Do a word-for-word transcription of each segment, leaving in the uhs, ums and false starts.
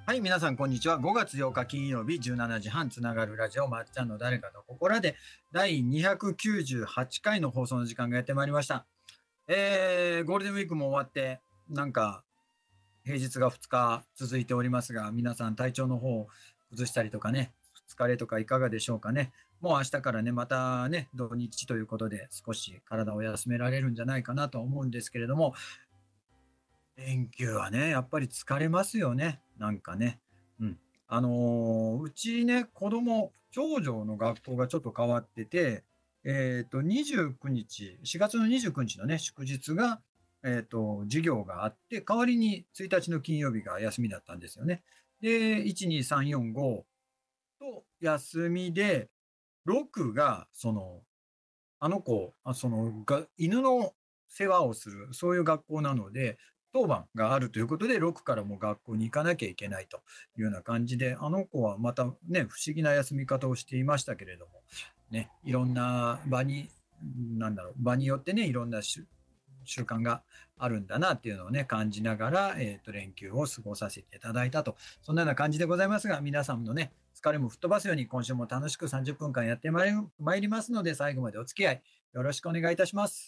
はい、皆さん、こんにちは。ごがつようか金曜日じゅうしちじはん、つながるラジオ、まっちゃんの誰かとここらで、だいにひゃくきゅうじゅうはちかいの放送の時間がやってまいりました。えー、ゴールデンウィークも終わって、なんか、平日がふつか続いておりますが、皆さん体調の方を崩したりとかね、疲れとかいかがでしょうかね。もう明日からね、またね、土日ということで、少し体を休められるんじゃないかなと思うんですけれども、連休はね、やっぱり疲れますよね。なんかね。うん。あのーうちね、子供、長女の学校がちょっと変わってて、えっと、にじゅうくにち、しがつのにじゅうくにちのね、祝日が、えっと、授業があって、代わりについたちの金曜日が休みだったんですよね。で、いち、に、さん、よん、ごと休みで、ろくが、その、あの子、あそのが犬の世話をする、そういう学校なので、当番があるということで、ろくからも学校に行かなきゃいけないというような感じで、あの子はまたね、不思議な休み方をしていましたけれども、ね、いろんな場に、なんだろう、場によってね、いろんな習習慣があるんだなっていうのをね、感じながら、えっと、連休を過ごさせていただいたと、そんなような感じでございますが、皆さんのね、疲れも吹っ飛ばすように、今週も楽しくさんじゅっぷんかんやってまいりまいりますので、最後までお付き合いよろしくお願いいたします。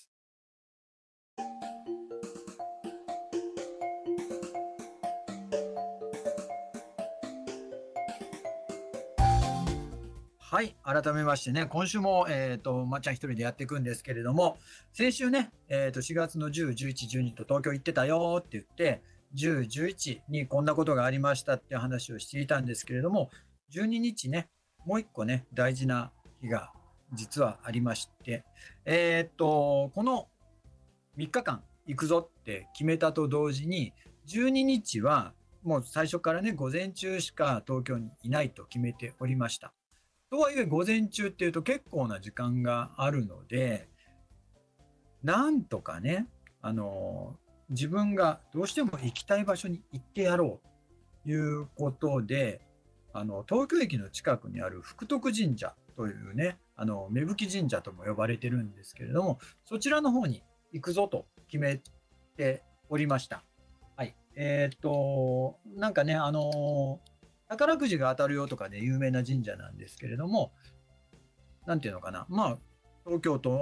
はい、改めましてね、今週も、えっと、まっちゃん一人でやっていくんですけれども、先週ね、えっと、しがつのじゅう、じゅういち、じゅうにと東京行ってたよって言って、じゅう、じゅういちにこんなことがありましたっていう話をしていたんですけれども、じゅうににちね、もう一個ね、大事な日が実はありまして、えっと、このみっかかん行くぞって決めたと同時に、じゅうににちはもう最初からね、午前中しか東京にいないと決めておりました。とはいえ、午前中っていうと結構な時間があるので、なんとかね、あの、自分がどうしても行きたい場所に行ってやろうということで、あの、東京駅の近くにある福徳神社というね、あの、芽吹神社とも呼ばれてるんですけれども、そちらの方に行くぞと決めておりました。はい。えーっと、なんかね、あの、宝くじが当たるよとかで有名な神社なんですけれども、なんていうのかな。まあ、東京都